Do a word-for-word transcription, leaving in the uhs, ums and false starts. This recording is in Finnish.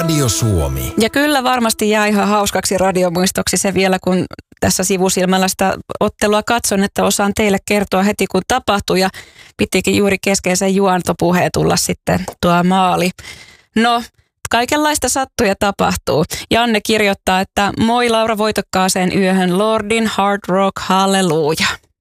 Radio Suomi. Ja kyllä varmasti jää ihan hauskaksi radiomuistoksi se vielä, kun tässä sivusilmällä sitä ottelua katson, että osaan teille kertoa heti kun tapahtui ja pitikin juuri keskeisen juontopuheen tulla sitten tuo maali. No, kaikenlaista sattuu ja tapahtuu. Janne kirjoittaa, että moi Laura voitokkaaseen yöhön Lordin Hard Rock Halleluja.